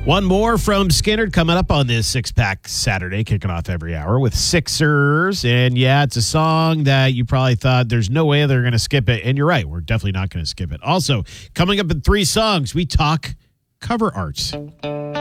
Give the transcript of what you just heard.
One more from Skinner coming up on this six-pack Saturday, kicking off every hour with Sixers. And yeah, it's a song that you probably thought there's no way they're going to skip it. And you're right, we're definitely not going to skip it. Also, coming up in 3 songs, we talk cover arts.